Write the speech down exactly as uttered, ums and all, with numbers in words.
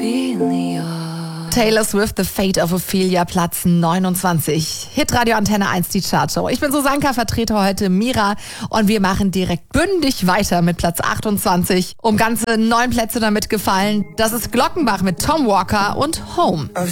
Taylor Swift, The Fate of Ophelia, Platz neunundzwanzig. Hitradio Antenne eins, die Chartshow. Ich bin Susanka, vertrete heute Mira und wir machen direkt bündig weiter mit Platz achtundzwanzig. Um ganze neun Plätze damit gefallen. Das ist Glockenbach mit Tom Walker und Home. I've